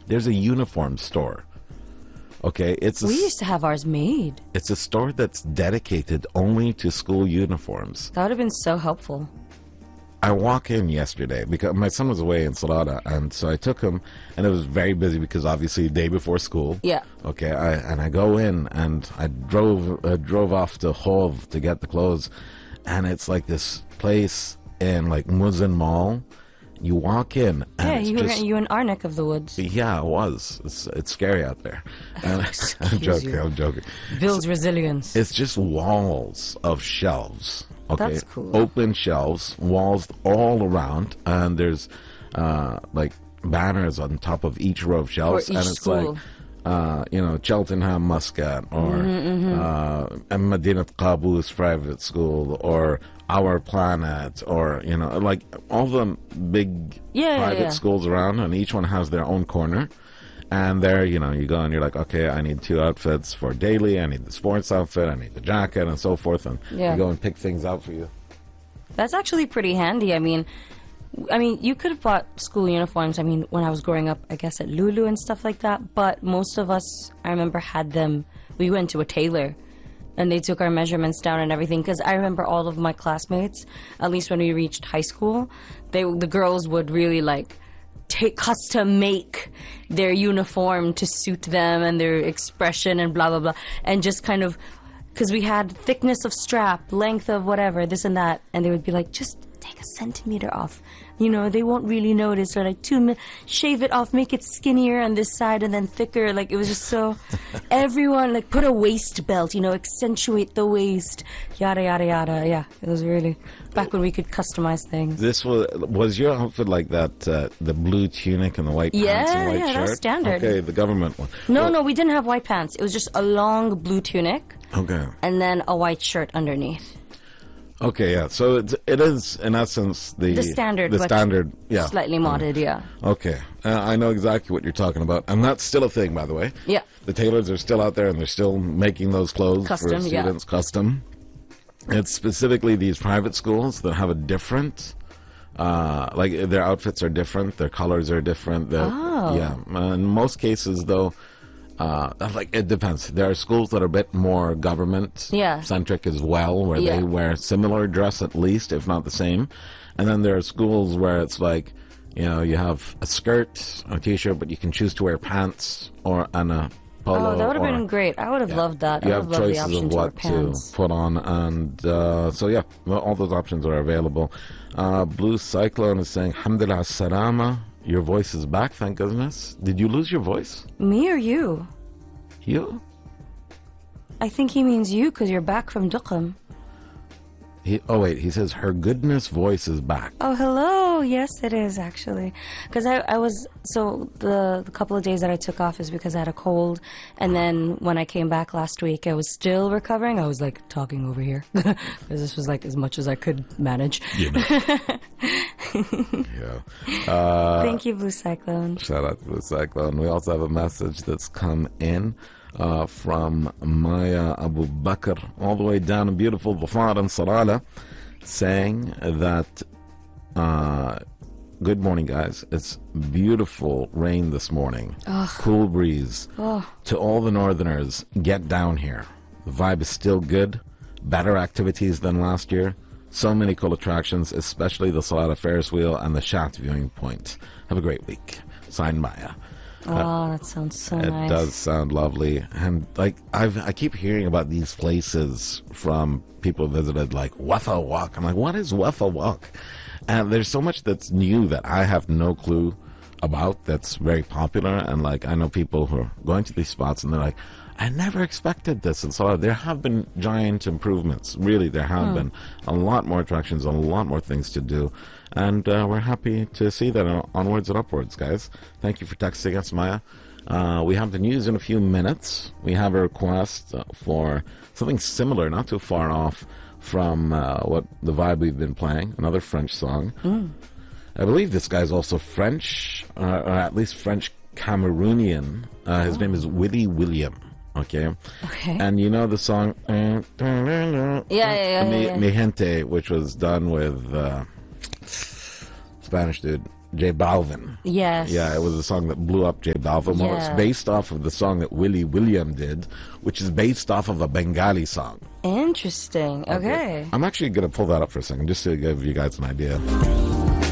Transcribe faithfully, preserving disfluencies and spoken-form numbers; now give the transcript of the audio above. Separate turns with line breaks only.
There's a uniform store. Okay, it's a,
We used to have ours made.
it's a store that's dedicated only to school uniforms.
That would have been so helpful.
I walk in yesterday because my son was away in Salada, and so I took him, and it was very busy because obviously day before school.
Yeah.
Okay, I, and I go in, and I drove uh, drove off to Hove to get the clothes, and it's like this place in like Muzin Mall. You walk in, and
Yeah,
it's
you
just,
were you in our neck of the woods.
yeah, it was. It's it's scary out there. And I'm
Excuse
joking.
you.
I'm joking.
Builds resilience.
It's just walls of shelves. Okay,
That's cool.
Open shelves, walls all around, and there's uh, like banners on top of each row of shelves,
For each
and it's
school.
like uh, you know, Cheltenham Muscat or
Mm-hmm,
uh, Madinat Qaboos Private School or Our Planet, or you know, like all the big
Yeah, yeah,
private
yeah.
schools around, and each one has their own corner. And there, you know, you go and you're like, okay, I need two outfits for daily. I need the sports outfit. I need the jacket, and so forth. And
Yeah.
you go and pick things out for you.
That's actually pretty handy. I mean, I mean, you could have bought school uniforms. I mean, when I was growing up, I guess at Lulu and stuff like that. But most of us, I remember, had them. We went to a tailor, and they took our measurements down and everything. Because I remember all of my classmates, at least when we reached high school, they the girls would really like take custom make their uniform to suit them and their expression and blah blah blah, and just kind of. Because we had thickness of strap, length of whatever, this and that. And they would be like, just take a centimeter off. You know, they won't really notice. Or like, two mi- shave it off, make it skinnier on this side and then thicker. Like, it was just so... Everyone, like, put a waist belt, you know, accentuate the waist. Yada, yada, yada. Yeah, it was really... Back when we could customize things.
This was was your outfit like that? Uh, the blue tunic and the white
Yeah,
pants and white
yeah,
shirt.
that's standard.
Okay, the government one.
No,
Well,
no, we didn't have white pants. It was just a long blue tunic
Okay.
and then a white shirt underneath.
Okay. Yeah. So it's, it is in essence the
The standard,
The
but
standard. Yeah.
Slightly modded, yeah.
Okay. Uh, I know exactly what you're talking about, and that's still a thing, by the way.
Yeah.
The tailors are still out there, and they're still making those clothes
Custom,
for
yeah.
students, custom. It's specifically these private schools that have a different, uh, like their outfits are different, their colors are different. their-
Oh.
Yeah. Uh, in most cases, though, uh, like it depends. There are schools that are a bit more government
Yeah.
centric as well, where
Yeah.
they wear similar dress at least, if not the same. And then there are schools where it's like, you know, you have a skirt, a t-shirt, but you can choose to wear pants or and a polo.
Oh, that would have
or-
been great. I would have loved that.
you
I
have
would have loved the
choices
option
of
to wear
what to
pants.
put on, and uh, so yeah, well, all those options are available. Uh, Blue Cyclone is saying, "Alhamdulillah salama." Your voice is back, thank goodness. Did you lose your voice?
Me or you?
You?
I think he means you because you're back from Duqm.
He, oh wait, he says her goodness voice is back.
Oh, hello. Yes, it is actually. Because I, I was, so the, the couple of days that I took off is because I had a cold. And then when I came back last week, I was still recovering. I was like talking over here because this was like as much as I could manage.
You know. yeah. Uh,
Thank you, Blue Cyclone.
Shout out to Blue Cyclone. We also have a message that's come in uh, from Maya Abu Bakr, all the way down in beautiful Dhafar and Sarala, saying that, uh, good morning, guys. It's beautiful rain this morning. Cool breeze. To all the northerners, get down here. The vibe is still good. Better activities than last year. So many cool attractions, especially the Salada Ferris wheel and the Shat viewing point. Have a great week. Signed, Maya.
Oh, that sounds so
It
nice.
does sound lovely, and like I've I keep hearing about these places from people who visited, like Wafa Walk. I'm like, what is Wafa Walk? And there's so much that's new that I have no clue about. That's very popular, and like I know people who are going to these spots, and they're like, I never expected this. And so there have been giant improvements. Really, there have been a lot more attractions, a lot more things to do. And uh, we're happy to see that on- onwards and upwards, guys. Thank you for texting us, Maya. Uh, we have the news in a few minutes. We have a request uh, for something similar, not too far off from uh, what the vibe we've been playing, another French song. I believe this guy's also French, uh, or at least French Cameroonian. Uh, his name is Willie William. Okay.
Okay.
And you know the song
Yeah, yeah, yeah,
Mi,
yeah, yeah.
Mi Gente, which was done with uh, Spanish dude. J Balvin.
Yes.
Yeah, it was a song that blew up J Balvin. Well,
Yeah.
it's based off of the song that Willie William did, which is based off of a Bengali song.
Interesting. Okay.
I'm actually going to pull that up for a second just to give you guys an idea.